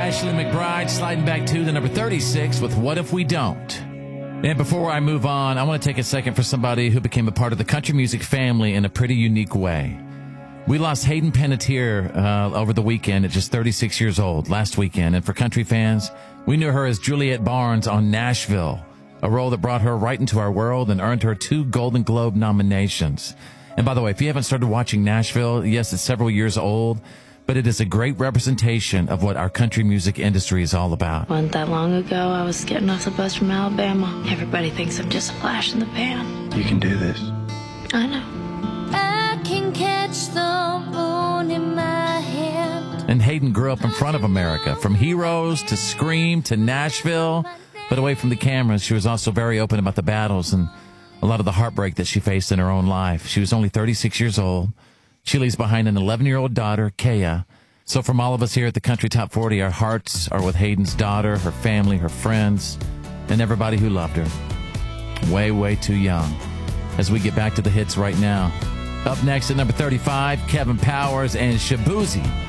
Ashley McBryde sliding back to the number 36 with What If We Don't? And before I move on, I want to take a second for somebody who became a part of the country music family in a pretty unique way. We lost Hayden Panettiere over the weekend at just 36 years old, last weekend. And for country fans, we knew her as Juliette Barnes on Nashville, a role that brought her right into our world and earned her 2 Golden Globe nominations. And by the way, if you haven't started watching Nashville, yes, it's several years old, but it is a great representation of what our country music industry is all about. Wasn't that long ago, I was getting off the bus from Alabama. Everybody thinks I'm just a flash in the pan. You can do this. I know. I can catch the moon in my hand. And Hayden grew up in front of America, from Heroes to Scream to Nashville. But away from the cameras, she was also very open about the battles and a lot of the heartbreak that she faced in her own life. She was only 36 years old. She leaves behind an 11-year-old daughter, Kaya. So from all of us here at the Country Top 40, our hearts are with Hayden's daughter, her family, her friends, and everybody who loved her. Way, way too young. As we get back to the hits right now. Up next at number 35, Kevin Powers and Shaboozey